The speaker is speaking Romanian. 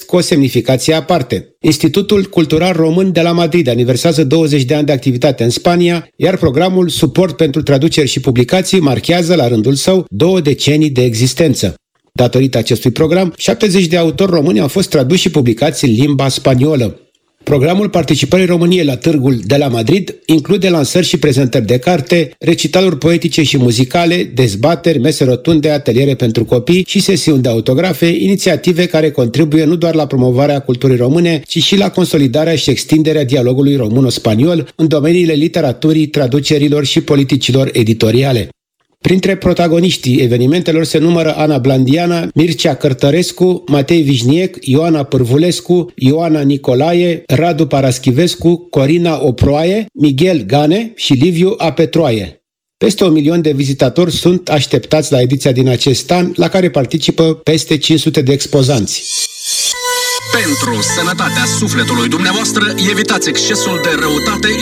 cu o semnificație aparte. Institutul Cultural Român de la Madrid aniversează 20 de ani de activitate în Spania, iar programul Suport pentru Traduceri și Publicații marchează la rândul său 2 decenii de existență. Datorită acestui program, 70 de autori români au fost traduși și publicați în limba spaniolă. Programul participării României la Târgul de la Madrid include lansări și prezentări de carte, recitaluri poetice și muzicale, dezbateri, mese rotunde, ateliere pentru copii și sesiuni de autografe, inițiative care contribuie nu doar la promovarea culturii române, ci și la consolidarea și extinderea dialogului româno-spaniol în domeniile literaturii, traducerilor și politicilor editoriale. Printre protagoniștii evenimentelor se numără Ana Blandiana, Mircea Cărtărescu, Matei Vișniec, Ioana Pârvulescu, Ioana Nicolae, Radu Paraschivescu, Corina Oproaie, Miguel Gane și Liviu Apetroaie. Peste 1 milion de vizitatori sunt așteptați la ediția din acest an, la care participă peste 500 de expozanți. Pentru sănătatea sufletului dumneavoastră, evitați excesul de răutate